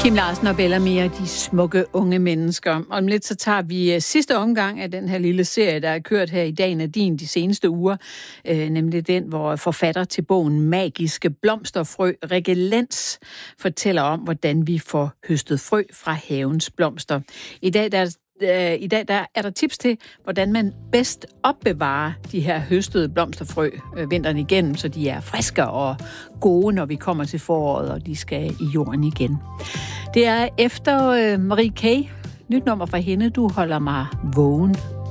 Kim Larsen og Bellamy og de smukke unge mennesker. Om lidt så tager vi sidste omgang af den her lille serie, der er kørt her i Dagen er din de seneste uger. Nemlig den, hvor forfatter til bogen Magiske blomsterfrø, Rikke Lenz, fortæller om, hvordan vi får høstet frø fra havens blomster. I dag der er der tips til, hvordan man bedst opbevarer de her høstede blomsterfrø vinteren igennem, så de er friske og gode, når vi kommer til foråret, og de skal i jorden igen. Det er efter Marie K. Nyt nummer fra hende, Du holder mig vågen.